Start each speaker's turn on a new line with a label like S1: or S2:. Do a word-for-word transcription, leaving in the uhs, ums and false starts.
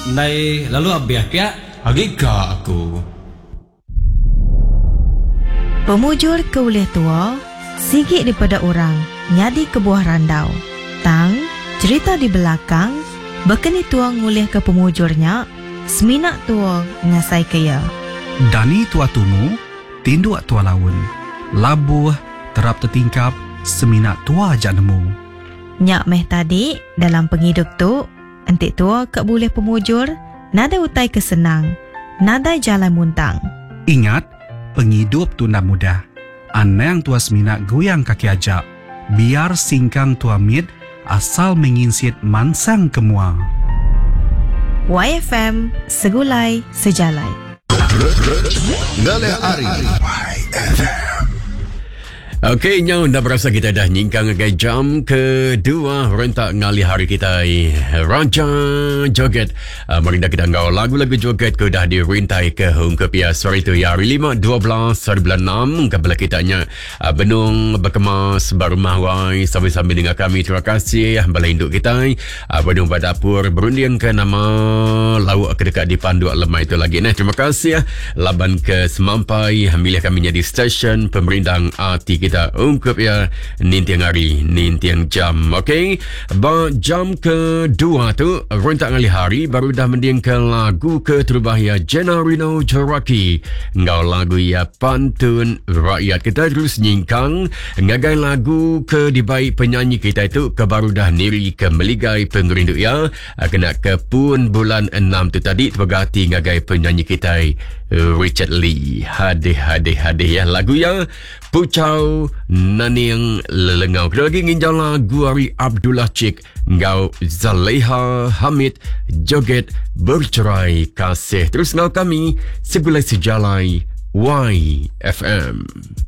S1: Nai lalu abiah pia agika aku.
S2: Pemujur ke uleh tua, sigit daripada orang, nyadi ke buah randau. Tang, cerita di belakang, bekeni tua ngulih ke pemujurnya, seminak tua ngasai kaya.
S3: Dani tua tumu, tindu tua laun. Labuh, terap tertingkap, seminak tua ajak nemu.
S2: Nyak meh tadi, dalam penghidup tu, entik tua ke boleh pemujur, nada utai kesenang, nada jalan muntang.
S3: Ingat, penghidup tu nak mudah. Anang tua seminak goyang kaki ajak. Biar singkang tua mit, asal menginsit mansang kemua.
S2: Y F M, segulai sejalai.
S4: Ngalih Ari. Y F M.
S5: Okey, nyaw dah berasa kita dah nyingkang ke jam kedua rentak ngali hari kita. Ranca joget. Uh, merinda kita ngau lagu-lagu joget ke dah dirintai ke home ke pia sore tu ya hari lima dua belas hari bulan enam kabla kitanya uh, benung berkemas baru mahwai sambil-sambil dengan kami. Terima kasih balai induk kita. Uh, benung badapur berunding ke nama lauk ke dekat di Pandu Lemai itu lagi nah. Terima kasih ya. Laban ke semampai milih kami di stesen pemerintah A T kita. Kita ungkap ya nintiang hari, nintiang jam. Okey, ba jam kedua tu rentak ngali hari baru dah mendingkan lagu ke terbahaya Jenarino Joraki. Ngau lagu ya pantun rakyat kita terus nyingkang ngagai lagu ke dibaik penyanyi kita itu ke baru dah niri ke meligai pengerindu ya kena ke pun bulan enam tu tadi terbergati ngagai penyanyi kita Richard Lee. Hadih hadih hadih ya lagu ya Pucau Naning Lelengau. Kita lagi nginjau lagu Ari Abdullah Cik ngau Zaleha Hamid joget bercerai kasih. Terus ngau kami segulai sejalai Y F M.